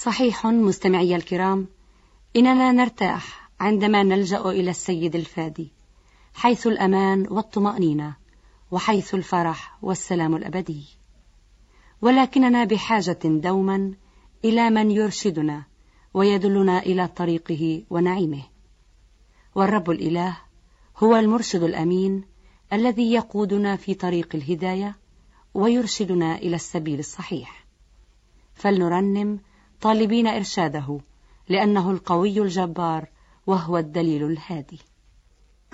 صحيح مستمعي الكرام، إننا نرتاح عندما نلجأ إلى السيد الفادي، حيث الأمان والطمأنينة، وحيث الفرح والسلام الأبدي. ولكننا بحاجة دوما إلى من يرشدنا ويدلنا إلى طريقه ونعيمه. والرب الإله هو المرشد الأمين الذي يقودنا في طريق الهداية ويرشدنا إلى السبيل الصحيح. فلنرنم طالبين إرشاده، لأنه القوي الجبار وهو الدليل الهادي.